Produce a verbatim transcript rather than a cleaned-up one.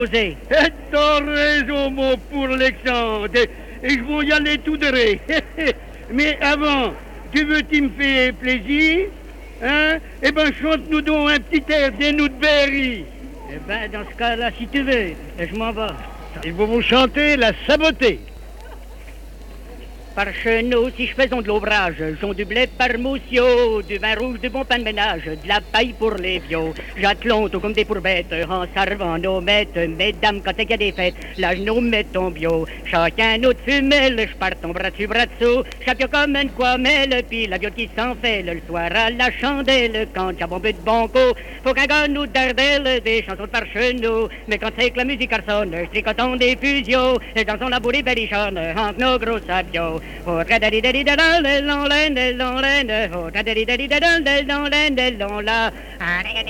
Osez. T'as raison, mon pour Alexandre. Et je vais y aller tout de suite. Mais avant, tu veux tu me fais plaisir? Hein? Eh ben, chante-nous donc un petit air des nous de Berry. Eh ben, dans ce cas-là, si tu veux, je m'en vais. Il faut vous chanter la sabotée. Par chenot, si je faisons de l'ouvrage, j'en du blé par moussio, du vin rouge, du bon pain de ménage, de la paille pour les vieux. J'attelons tout comme des pourbettes, en servant nos maîtres, mesdames, quand il y a des fêtes, là je nous mets ton bio. Chacun notre femelle, je pars ton bras dessus, bras dessous, chacun comme une quamelle, puis la viande qui s'en fait le soir à la chandelle, quand y a bon but de bon coup, faut qu'un gars nous dardelle des chansons de par chenot, mais quand c'est que la musique sonne, je tricoton des fusions, et dans son labouré berrichonne, entre nos gros sabios. Oh, daddy daddy da da da long land long land oh daddy daddy da da da long land long la